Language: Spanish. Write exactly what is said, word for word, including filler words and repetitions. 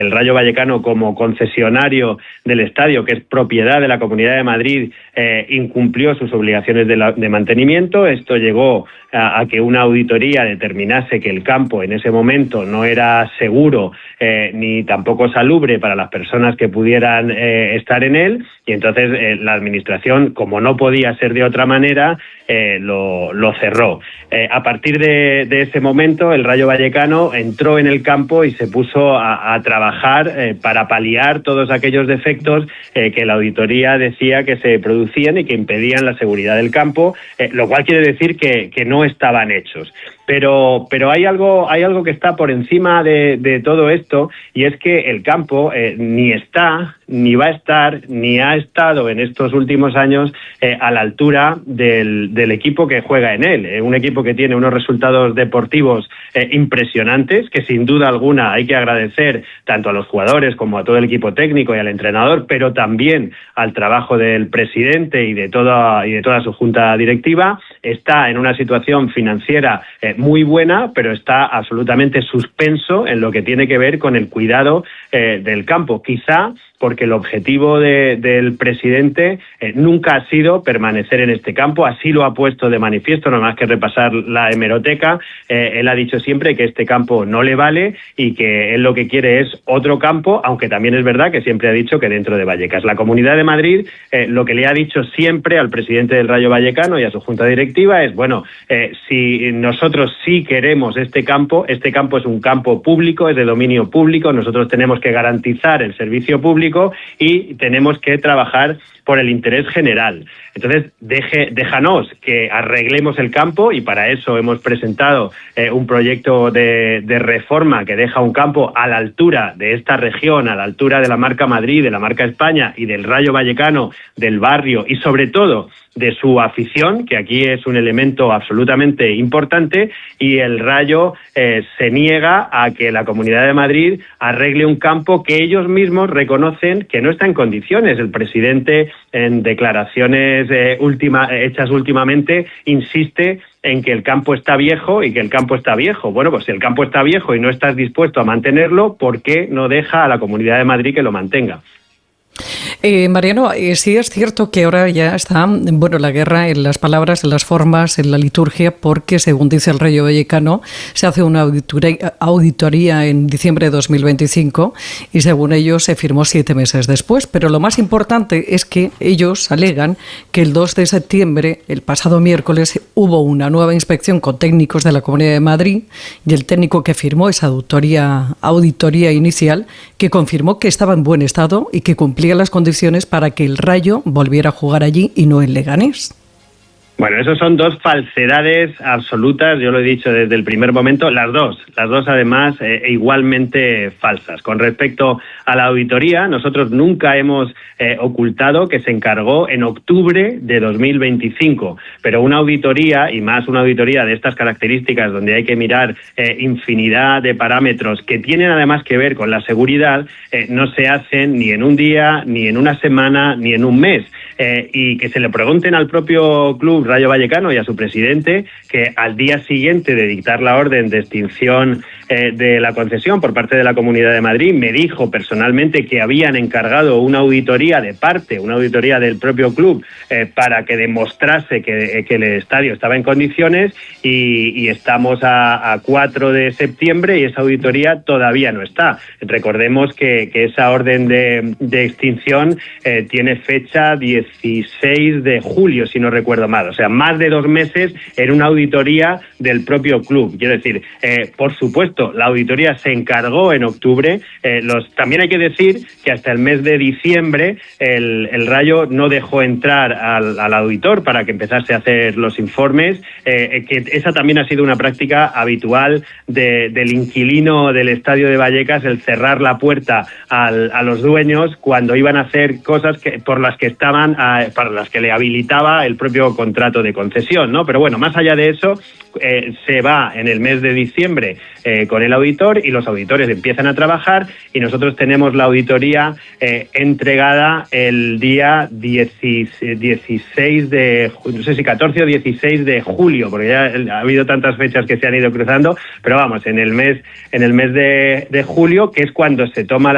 el Rayo Vallecano, como concesionario del estadio, que es propiedad de la Comunidad de Madrid, eh, incumplió sus obligaciones de, la, de mantenimiento. Esto llegó a, a que una auditoría determinase que el campo en ese momento no era seguro eh, ni tampoco salubre para las personas que pudieran eh, estar en él, y entonces eh, la Administración, como no podía ser de otra manera, eh, lo, lo cerró. Eh, a partir de, de ese momento, el Rayo Vallecano entró en el campo y se puso a, a trabajar eh, para paliar todos aquellos defectos eh, que la auditoría decía que se producían y que impedían la seguridad del campo, eh, lo cual quiere decir que, que no estaban hechos. Pero, pero hay algo, hay algo que está por encima de, de todo esto, y es que el campo eh, ni está, ni va a estar, ni ha estado en estos últimos años eh, a la altura del, del equipo que juega en él. Eh, un equipo que tiene unos resultados deportivos eh, impresionantes, que sin duda alguna hay que agradecer tanto a los jugadores como a todo el equipo técnico y al entrenador, pero también al trabajo del presidente y de toda, y de toda su junta directiva. Está en una situación financiera eh, muy buena, pero está absolutamente suspenso en lo que tiene que ver con el cuidado eh, del campo. Quizá porque el objetivo de, del presidente eh, nunca ha sido permanecer en este campo, así lo ha puesto de manifiesto, no más que repasar la hemeroteca. Eh, él ha dicho siempre que este campo no le vale y que él lo que quiere es otro campo, aunque también es verdad que siempre ha dicho que dentro de Vallecas. La Comunidad de Madrid eh, lo que le ha dicho siempre al presidente del Rayo Vallecano y a su junta directiva es, bueno, eh, si nosotros sí queremos este campo, este campo es un campo público, es de dominio público, nosotros tenemos que garantizar el servicio público y tenemos que trabajar por el interés general. Entonces, deje, déjanos que arreglemos el campo, y para eso hemos presentado eh, un proyecto de, de reforma que deja un campo a la altura de esta región, a la altura de la marca Madrid, de la marca España y del Rayo Vallecano, del barrio y sobre todo de su afición, que aquí es un elemento absolutamente importante, y el Rayo eh, se niega a que la Comunidad de Madrid arregle un campo que ellos mismos reconocen que no está en condiciones. El presidente, en declaraciones eh, última, hechas últimamente, insiste en que el campo está viejo y que el campo está viejo. Bueno, pues si el campo está viejo y no estás dispuesto a mantenerlo, ¿por qué no deja a la Comunidad de Madrid que lo mantenga? Eh, Mariano, eh, sí es cierto que ahora ya está, bueno, la guerra en las palabras, en las formas, en la liturgia, porque según dice el Rayo Vallecano, se hace una auditoría, auditoría en diciembre de dos mil veinticinco y según ellos se firmó siete meses después. Pero lo más importante es que ellos alegan que el dos de septiembre, el pasado miércoles, hubo una nueva inspección con técnicos de la Comunidad de Madrid y el técnico que firmó esa auditoría, auditoría inicial, que confirmó que estaba en buen estado y que cumplía las condiciones para que el Rayo volviera a jugar allí y no en Leganés. Bueno, esos son dos falsedades absolutas, yo lo he dicho desde el primer momento, las dos, las dos además eh, igualmente falsas. Con respecto a la auditoría, nosotros nunca hemos eh, ocultado que se encargó en octubre de dos mil veinticinco, pero una auditoría, y más una auditoría de estas características, donde hay que mirar eh, infinidad de parámetros que tienen además que ver con la seguridad, eh, no se hacen ni en un día, ni en una semana, ni en un mes. Eh, y que se le pregunten al propio club Rayo Vallecano y a su presidente, que al día siguiente de dictar la orden de extinción eh, de la concesión por parte de la Comunidad de Madrid, me dijo personalmente que habían encargado una auditoría de parte, una auditoría del propio club, eh, para que demostrase que, eh, que el estadio estaba en condiciones, y, y estamos a, a cuatro de septiembre y esa auditoría todavía no está. Recordemos que, que esa orden de, de extinción eh, tiene fecha dieciséis de julio, si no recuerdo mal. O sea, más de dos meses en una auditoría del propio club. Quiero decir, eh, por supuesto, la auditoría se encargó en octubre. Eh, los, también hay que decir que hasta el mes de diciembre el, el Rayo no dejó entrar al, al auditor para que empezase a hacer los informes, eh, que esa también ha sido una práctica habitual de, del inquilino del estadio de Vallecas, el cerrar la puerta al, a los dueños cuando iban a hacer cosas que, por las que estaban, a, para las que le habilitaba el propio contrato de concesión, ¿no? Pero bueno, más allá de eso, eh, se va en el mes de diciembre eh, con el auditor y los auditores empiezan a trabajar y nosotros tenemos la auditoría eh, entregada el día dieciséis de, no sé si catorce o dieciséis de julio, porque ya ha habido tantas fechas que se han ido cruzando, pero vamos, en el mes, en el mes de, de julio, que es cuando se toma la